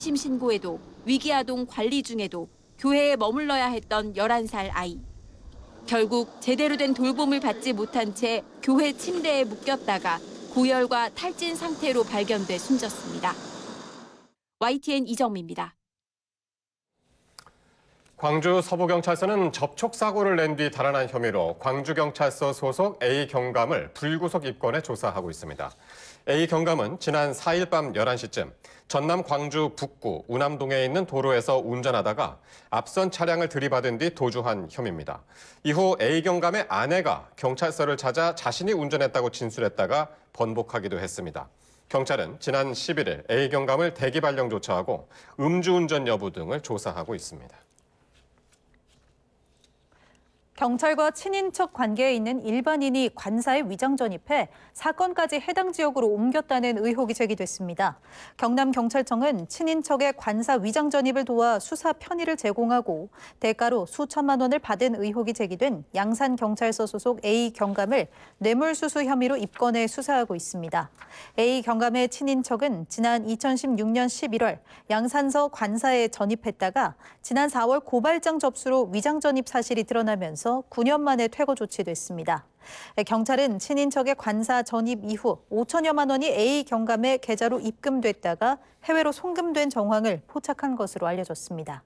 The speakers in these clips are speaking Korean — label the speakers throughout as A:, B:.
A: 신고에도 위기아동 관리 중에도 교회에 머물러야 했던 11살 아이. 결국 제대로 된 돌봄을 받지 못한 채 교회 침대에 묶였다가 고열과 탈진 상태로 발견돼 숨졌습니다. YTN 이정미입니다.
B: 광주 서부경찰서는 접촉사고를 낸 뒤 달아난 혐의로 광주경찰서 소속 A 경감을 불구속 입건해 조사하고 있습니다. A 경감은 지난 4일 밤 11시쯤 전남 광주 북구 우남동에 있는 도로에서 운전하다가 앞선 차량을 들이받은 뒤 도주한 혐의입니다. 이후 A 경감의 아내가 경찰서를 찾아 자신이 운전했다고 진술했다가 번복하기도 했습니다. 경찰은 지난 11일 A 경감을 대기 발령 조처하고 음주운전 여부 등을 조사하고 있습니다.
C: 경찰과 친인척 관계에 있는 일반인이 관사에 위장 전입해 사건까지 해당 지역으로 옮겼다는 의혹이 제기됐습니다. 경남경찰청은 친인척의 관사 위장 전입을 도와 수사 편의를 제공하고 대가로 수천만 원을 받은 의혹이 제기된 양산경찰서 소속 A 경감을 뇌물수수 혐의로 입건해 수사하고 있습니다. A 경감의 친인척은 지난 2016년 11월 양산서 관사에 전입했다가 지난 4월 고발장 접수로 위장 전입 사실이 드러나면서 9년 만에 퇴거 조치됐습니다. 경찰은 친인척의 관사 전입 이후 5천여만 원이 A 경감의 계좌로 입금됐다가 해외로 송금된 정황을 포착한 것으로 알려졌습니다.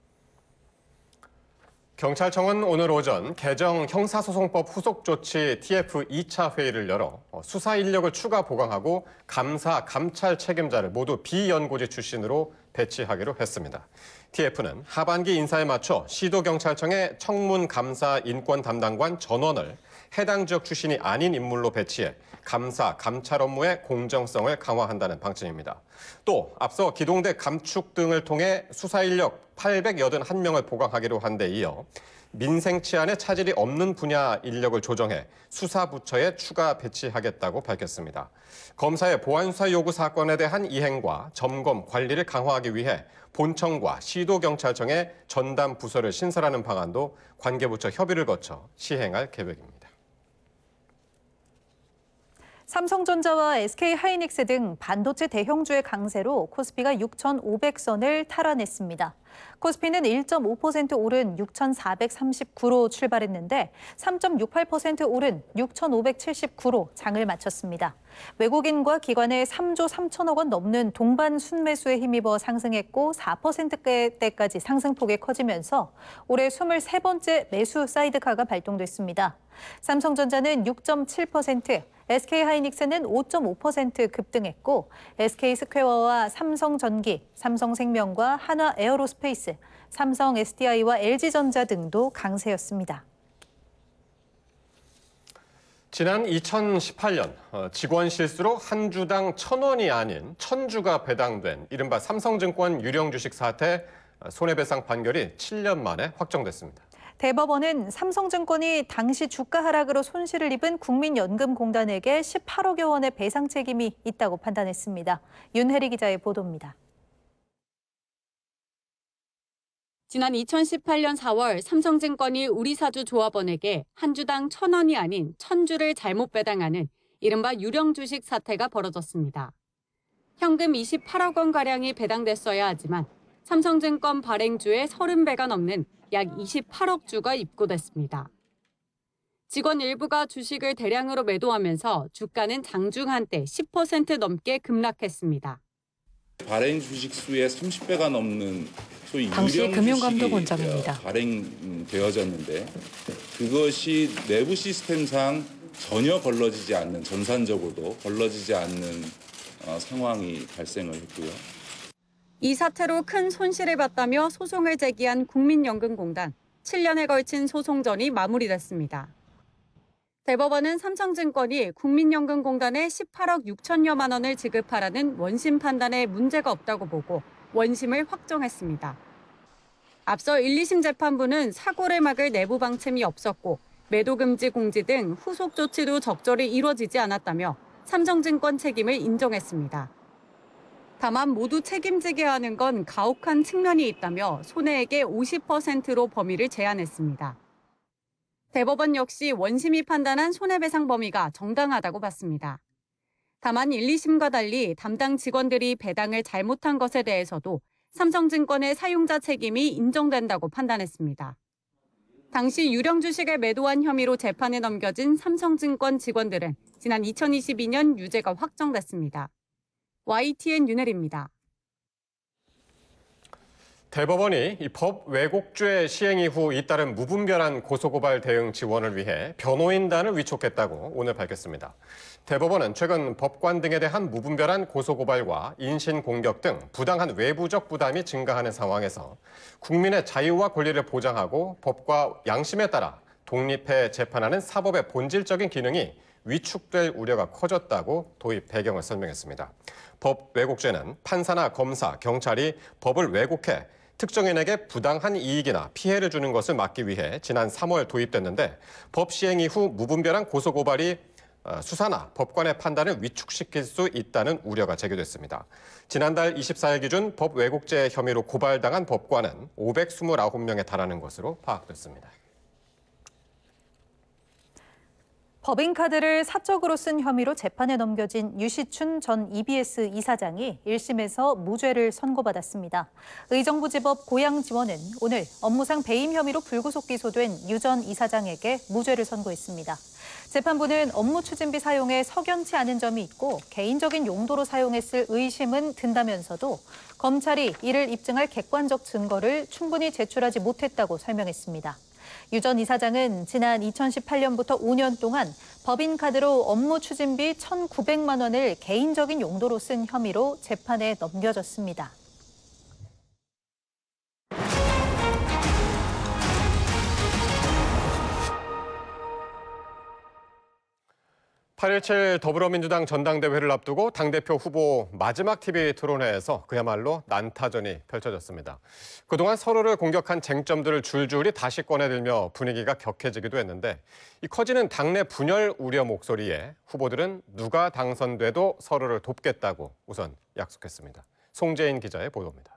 B: 경찰청은 오늘 오전 개정 형사소송법 후속 조치 TF 2차 회의를 열어 수사 인력을 추가 보강하고 감사, 감찰 책임자를 모두 비연고지 출신으로 배치하기로 했습니다. TF는 하반기 인사에 맞춰 시도경찰청의 청문 감사 인권 담당관 전원을 해당 지역 출신이 아닌 인물로 배치해 감사, 감찰 업무의 공정성을 강화한다는 방침입니다. 또 앞서 기동대 감축 등을 통해 수사 인력 881명을 보강하기로 한 데 이어 민생 치안에 차질이 없는 분야 인력을 조정해 수사부처에 추가 배치하겠다고 밝혔습니다. 검사의 보안수사 요구 사건에 대한 이행과 점검, 관리를 강화하기 위해 본청과 시도경찰청의 전담 부서를 신설하는 방안도 관계부처 협의를 거쳐 시행할 계획입니다.
C: 삼성전자와 SK하이닉스 등 반도체 대형주의 강세로 코스피가 6,500선을 탈환했습니다. 코스피는 1.5% 오른 6,439로 출발했는데 3.68% 오른 6,579로 장을 마쳤습니다. 외국인과 기관의 3조 3천억 원 넘는 동반 순매수에 힘입어 상승했고 4%대까지 상승폭이 커지면서 올해 23번째 매수 사이드카가 발동됐습니다. 삼성전자는 6.7%, SK하이닉스는 5.5% 급등했고 SK스퀘어와 삼성전기, 삼성생명과 한화에어로스페이스, 삼성 SDI와 LG전자 등도 강세였습니다.
B: 지난 2018년 직원 실수로 한 주당 1,000원이 아닌 1,000주가 배당된 이른바 삼성증권 유령주식 사태 손해배상 판결이 7년 만에 확정됐습니다.
C: 대법원은 삼성증권이 당시 주가 하락으로 손실을 입은 국민연금공단에게 18억여 원의 배상 책임이 있다고 판단했습니다. 윤혜리 기자의 보도입니다.
D: 지난 2018년 4월 삼성증권이 우리사주 조합원에게 한 주당 1,000원이 아닌 1,000주를 잘못 배당하는 이른바 유령주식 사태가 벌어졌습니다. 현금 28억 원가량이 배당됐어야 하지만 삼성증권 발행주의 30배가 넘는 약 28억 주가 입고됐습니다. 직원 일부가 주식을 대량으로 매도하면서 주가는 장중 한때 10% 넘게 급락했습니다.
E: 발행 주식 수의 30배가 넘는 소위
F: 당시
E: 유령
F: 금융감독원장입니다.
E: 주식이 발행되어졌는데 그것이 내부 시스템상 전혀 걸러지지 않는, 전산적으로도 걸러지지 않는 상황이 발생을 했고요.
D: 이 사태로 큰 손실을 봤다며 소송을 제기한 국민연금공단. 7년에 걸친 소송전이 마무리됐습니다. 대법원은 삼성증권이 국민연금공단에 18억 6천여만 원을 지급하라는 원심 판단에 문제가 없다고 보고 원심을 확정했습니다. 앞서 1, 2심 재판부는 사고를 막을 내부 방침이 없었고 매도 금지 공지 등 후속 조치도 적절히 이루어지지 않았다며 삼성증권 책임을 인정했습니다. 다만 모두 책임지게 하는 건 가혹한 측면이 있다며 손해액의 50%로 범위를 제한했습니다. 대법원 역시 원심이 판단한 손해배상 범위가 정당하다고 봤습니다. 다만 1, 2심과 달리 담당 직원들이 배당을 잘못한 것에 대해서도 삼성증권의 사용자 책임이 인정된다고 판단했습니다. 당시 유령 주식을 매도한 혐의로 재판에 넘겨진 삼성증권 직원들은 지난 2022년 유죄가 확정됐습니다. YTN 윤혜리입니다.
B: 대법원이 이 법 왜곡죄 시행 이후 잇따른 무분별한 고소고발 대응 지원을 위해 변호인단을 위촉했다고 오늘 밝혔습니다. 대법원은 최근 법관 등에 대한 무분별한 고소고발과 인신공격 등 부당한 외부적 부담이 증가하는 상황에서 국민의 자유와 권리를 보장하고 법과 양심에 따라 독립해 재판하는 사법의 본질적인 기능이 위축될 우려가 커졌다고 도입 배경을 설명했습니다. 법 왜곡죄는 판사나 검사, 경찰이 법을 왜곡해 특정인에게 부당한 이익이나 피해를 주는 것을 막기 위해 지난 3월 도입됐는데 법 시행 이후 무분별한 고소고발이 수사나 법관의 판단을 위축시킬 수 있다는 우려가 제기됐습니다. 지난달 24일 기준 법 왜곡죄 혐의로 고발당한 법관은 529명에 달하는 것으로 파악됐습니다.
C: 법인카드를 사적으로 쓴 혐의로 재판에 넘겨진 유시춘 전 EBS 이사장이 1심에서 무죄를 선고받았습니다. 의정부지법 고양지원은 오늘 업무상 배임 혐의로 불구속 기소된 유 전 이사장에게 무죄를 선고했습니다. 재판부는 업무 추진비 사용에 석연치 않은 점이 있고 개인적인 용도로 사용했을 의심은 든다면서도 검찰이 이를 입증할 객관적 증거를 충분히 제출하지 못했다고 설명했습니다. 유 전 이사장은 지난 2018년부터 5년 동안 법인카드로 업무 추진비 1,900만 원을 개인적인 용도로 쓴 혐의로 재판에 넘겨졌습니다.
B: 8.17 더불어민주당 전당대회를 앞두고 당대표 후보 마지막 TV 토론회에서 그야말로 난타전이 펼쳐졌습니다. 그동안 서로를 공격한 쟁점들을 줄줄이 다시 꺼내들며 분위기가 격해지기도 했는데 이 커지는 당내 분열 우려 목소리에 후보들은 누가 당선돼도 서로를 돕겠다고 우선 약속했습니다. 송재인 기자의 보도입니다.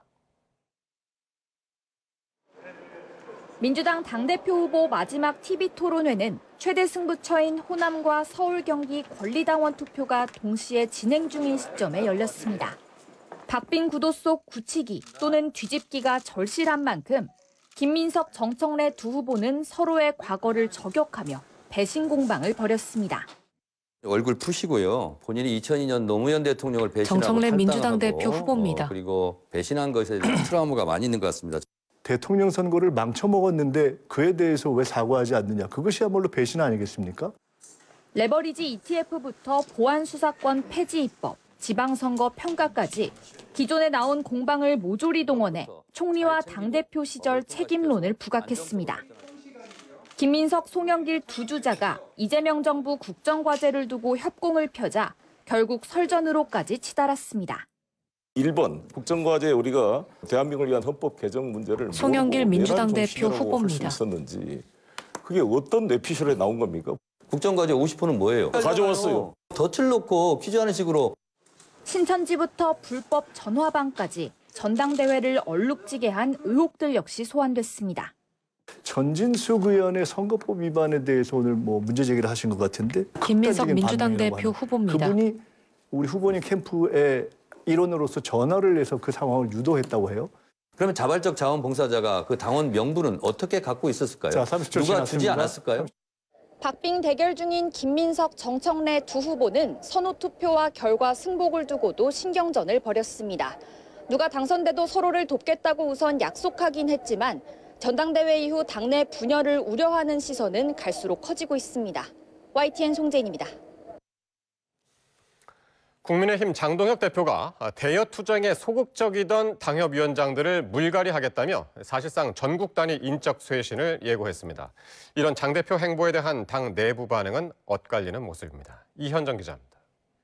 A: 민주당 당대표 후보 마지막 TV 토론회는 최대 승부처인 호남과 서울 경기 권리당원 투표가 동시에 진행 중인 시점에 열렸습니다. 박빙 구도 속 굳히기 또는 뒤집기가 절실한 만큼 김민석, 정청래 두 후보는 서로의 과거를 저격하며 배신 공방을 벌였습니다.
F: 얼굴 푸시고요. 본인이 2002년 노무현 대통령을 배신하고
G: 정청래 민주당
F: 탈당하고,
G: 대표 후보입니다.
F: 그리고 배신한 것에 대한 트라우마가 많이 있는 것 같습니다.
H: 대통령 선거를 망쳐먹었는데 그에 대해서 왜 사과하지 않느냐. 그것이야말로 배신 아니겠습니까?
A: 레버리지 ETF부터 보안수사권 폐지 입법, 지방선거 평가까지 기존에 나온 공방을 모조리 동원해 총리와 당대표 시절 책임론을 부각했습니다. 김민석, 송영길 두 주자가 이재명 정부 국정과제를 두고 협공을 펴자 결국 설전으로까지 치달았습니다.
I: 1번 국정과제에 우리가 대한민국을 위한 헌법 개정 문제를
G: 송영길 민주당 대표 후보입니다.
I: 있었는지 그게 어떤 뇌피셜에 나온 겁니까?
F: 국정과제 50%는 뭐예요?
I: 가져왔어요.
F: 덫을 놓고 퀴즈하는 식으로.
A: 신천지부터 불법 전화방까지 전당대회를 얼룩지게 한 의혹들 역시 소환됐습니다.
H: 전진숙 의원의 선거법 위반에 대해서 오늘 문제 제기를 하신 것 같은데
G: 김민석
H: 극단적인
G: 민주당
H: 반응이라고
G: 대표
H: 하는.
G: 후보입니다.
H: 그분이 우리 후보님 캠프의 일원으로서 전화를 해서 그 상황을 유도했다고 해요.
F: 그러면 자발적 자원봉사자가 그 당원 명부는 어떻게 갖고 있었을까요?
H: 자, 30초
F: 누가 주지
H: 지났습니다.
F: 않았을까요?
A: 박빙 대결 중인 김민석, 정청래 두 후보는 선호투표와 결과 승복을 두고도 신경전을 벌였습니다. 누가 당선돼도 서로를 돕겠다고 우선 약속하긴 했지만 전당대회 이후 당내 분열을 우려하는 시선은 갈수록 커지고 있습니다. YTN 송재인입니다.
B: 국민의힘 장동혁 대표가 대여 투쟁에 소극적이던 당협위원장들을 물갈이하겠다며 사실상 전국 단위 인적 쇄신을 예고했습니다. 이런 장 대표 행보에 대한 당 내부 반응은 엇갈리는 모습입니다. 이현정 기자입니다.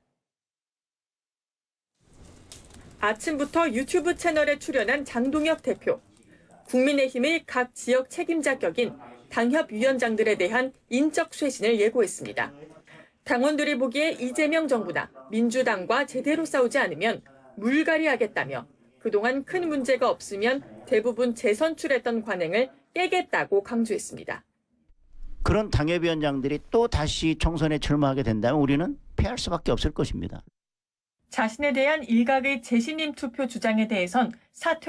J: 아침부터 유튜브 채널에 출연한 장동혁 대표. 국민의힘의 각 지역 책임자 격인 당협위원장들에 대한 인적 쇄신을 예고했습니다. 당원들이 보기에 이재명 정부나 민주당과 제대로 싸우지 않으면 물갈이하겠다며 그동안 큰 문제가 없으면 대부분 재선출했던 관행을 깨겠다고 강조했습니다.
K: 그런 당협위원장들이 또 다시 총선에 출마하게 된다면 우리는 패할 수밖에 없을 것입니다.
J: 자신에 대한 일각의 재신임 투표 주장에 대해선 사퇴